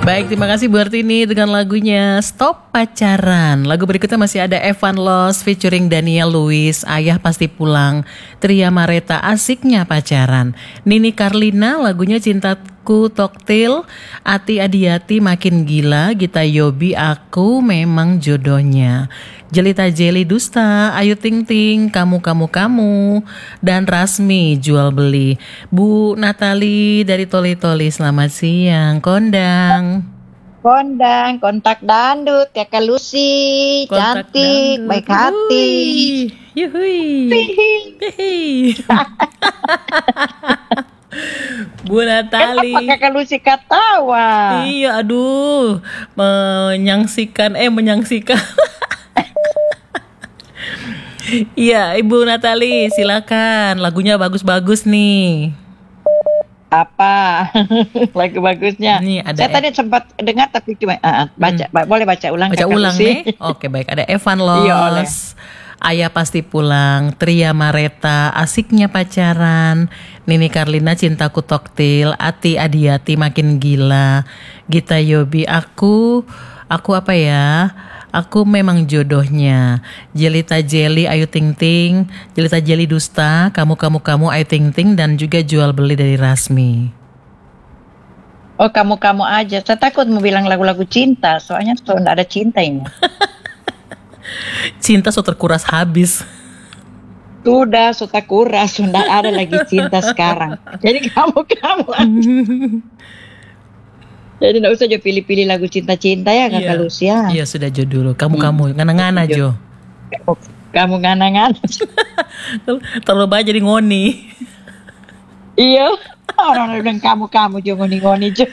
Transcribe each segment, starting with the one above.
Baik, terima kasih Bu Artini dengan lagunya Stop Pacaran. Lagu berikutnya masih ada Evan Loss featuring Daniel Lewis, Ayah Pasti Pulang. Tria Mareta, Asiknya Pacaran. Nini Carlina, lagunya Cintaku Toktil. Ati Adiati, Makin Gila. Gita Yobi, Aku Memang Jodohnya. Jelita Jelly Dusta, Ayu Ting Ting, Kamu dan Rasmi Jual Beli. Bu Natali dari Toli Toli, selamat siang. Kondang, kontak dandut, Kakak Lucy, kontak cantik, dangdut. baik hati. Yuhui. Hihi. Bu Natali. Kenapa Kakak Lucy ketawa? Iya, aduh, menyaksikan. Iya, Ibu Natali, silakan. Lagunya bagus-bagus nih. Apa lagu bagusnya? Nih ada Saya tadi sempat dengar tapi cuma boleh baca ulang. baca Kakak ulang Lucy? nih. Oke, baik. Ada Evan Iya, oleh. Loss, Ayah Pasti Pulang, Tria Mareta, Asiknya Pacaran, Nini Carlina, Cintaku Toktil, Ati Adiati, Makin Gila, Gita Yobi, Aku apa ya? Aku Memang Jodohnya. Jelita Jelly, Ayu Ting Ting, Jelita Jelly Dusta, Kamu Ayu Ting Ting, dan juga Jual Beli dari Rasmi. Oh, kamu aja. Saya takut mau bilang lagu-lagu cinta, soalnya tuh enggak ada cinta ini. Cinta so terkuras habis. Sudah kuras, sudah ada lagi cinta sekarang. Jadi kamu aja. Jadi enggak usah jo pilih-pilih lagu cinta-cinta ya Kakak Lucy ya. Iya, sudah Jo dulu. Kamu ngana-ngana Jo. Kamu ngana-ngana. Terlalu banyak jadi ngoni. Iya. Orang bilang kamu jo ngoni-ngoni jo.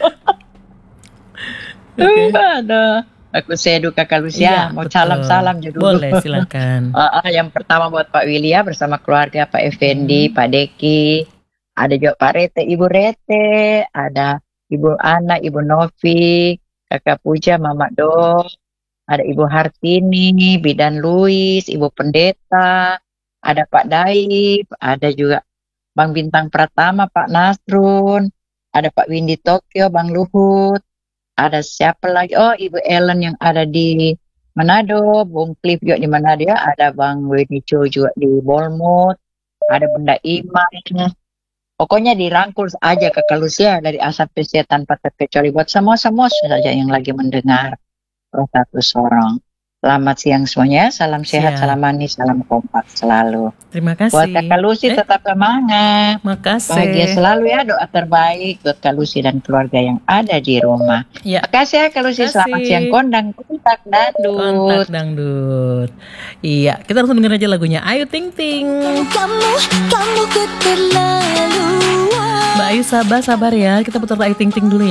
Oke. Aduh. Aku sedu Kakak Lucy ya. Mau betul. salam jo dulu. Boleh, silakan. Yang pertama buat Pak Willia bersama keluarga, Pak Effendi, Pak Deki. Ada juga Pak Rete, Ibu Rete, ada Ibu Ana, Ibu Novi, Kakak Puja, Mama Do, ada Ibu Hartini, Bidan Luis, Ibu Pendeta, ada Pak Daib, ada juga Bang Bintang Pratama, Pak Nasrun, ada Pak Windy Tokyo, Bang Luhut, ada siapa lagi? Oh, Ibu Ellen yang ada di Manado, Bung Cliff juga di Manado ya, ada Bang Wenicho juga di Bolmut, ada Bunda Iman. Pokoknya dirangkul aja Kakak Lucy ya, dari A sampai Z tanpa terkecuali buat semua saja yang lagi mendengar Satu Sorong. Selamat siang semuanya, salam sehat, Siap. salam manis, salam kompak selalu. Terima kasih. Buat Kakak Lucy tetap semangat. Makasih. Bahagia selalu ya, doa terbaik buat Kak Lucy dan keluarga yang ada di rumah. Ya. Makasih ya Kak Lucy, selamat siang. Kondang kontak Kontak dangdut. Iya, kita langsung dengerin aja lagunya Ayu Ting Ting. Kamu keterlaluan. Mbak Ayu sabar ya. Kita putar Ayu Ting Ting dulu ya.